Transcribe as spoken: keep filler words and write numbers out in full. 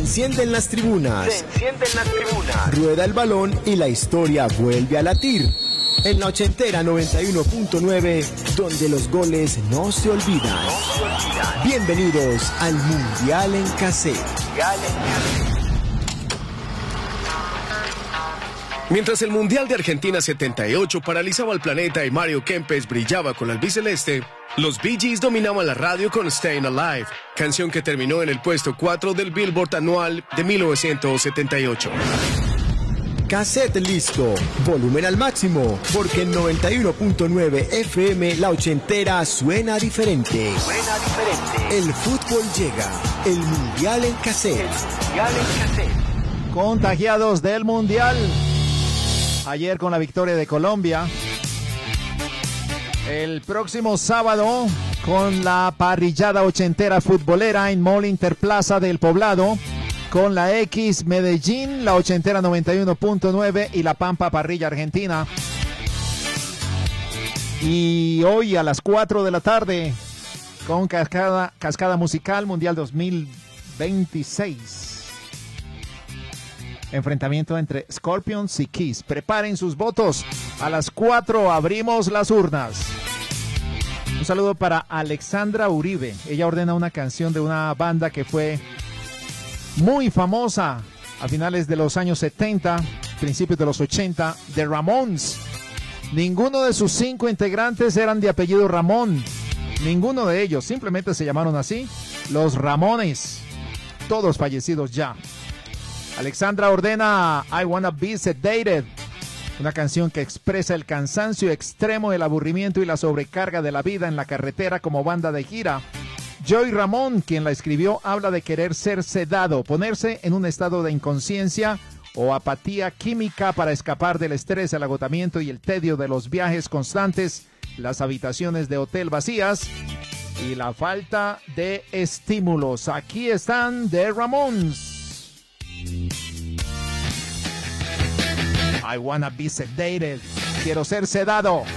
encienden las tribunas. Se encienden las tribunas. Rueda el balón y la historia vuelve a latir. En la ochentera noventa y uno punto nueve, donde los goles no se olvidan. No se olvidan. Bienvenidos al Mundial en Cassette. Mundial en Cassette. Mientras el Mundial de Argentina setenta y ocho paralizaba al planeta y Mario Kempes brillaba con la albiceleste, los Bee Gees dominaban la radio con Stayin' Alive, canción que terminó en el puesto cuatro del Billboard anual de mil novecientos setenta y ocho. Cassette listo, volumen al máximo, porque en noventa y uno punto nueve F M la ochentera suena diferente. Suena diferente. El fútbol llega, el Mundial en Cassette. El Mundial en Cassette. Contagiados del Mundial. Ayer con la victoria de Colombia. El próximo sábado con la parrillada ochentera futbolera en Mall Interplaza del Poblado. Con la X Medellín, la ochentera noventa y uno punto nueve y la Pampa Parrilla Argentina. Y hoy a las cuatro de la tarde con Cascada, Cascada Musical Mundial dos mil veintiséis. Enfrentamiento entre Scorpions y Kiss. Preparen sus votos. A las cuatro abrimos las urnas. Un saludo para Alexandra Uribe. Ella ordena una canción de una banda que fue muy famosa a finales de los años setenta, principios de los ochenta, The Ramones. Ninguno de sus cinco integrantes eran de apellido Ramón. Ninguno de ellos, simplemente se llamaron así, los Ramones. Todos fallecidos ya. Alexandra ordena I Wanna Be Sedated, una canción que expresa el cansancio extremo, el aburrimiento y la sobrecarga de la vida en la carretera como banda de gira. Joey Ramón, quien la escribió, habla de querer ser sedado, ponerse en un estado de inconsciencia o apatía química para escapar del estrés, el agotamiento y el tedio de los viajes constantes, las habitaciones de hotel vacías y la falta de estímulos. Aquí están The Ramones. I wanna be sedated. Quiero ser sedado.